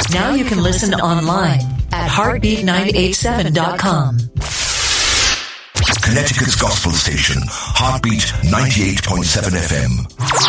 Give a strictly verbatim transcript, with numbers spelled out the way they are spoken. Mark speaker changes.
Speaker 1: Now you can listen online at heartbeat nine eight seven dot com.
Speaker 2: Connecticut's gospel station, Heartbeat ninety-eight point seven F M.